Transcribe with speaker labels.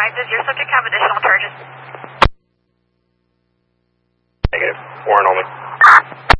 Speaker 1: advises your subject have additional charges.
Speaker 2: Negative. Warrant only.